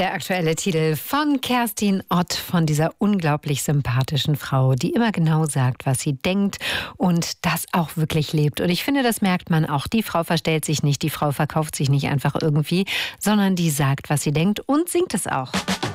Der aktuelle Titel von Kerstin Ott, von dieser unglaublich sympathischen Frau, die immer genau sagt, was sie denkt und das auch wirklich lebt. Und ich finde, das merkt man auch. Die Frau verstellt sich nicht, die Frau verkauft sich nicht einfach irgendwie, sondern die sagt, was sie denkt und singt es auch.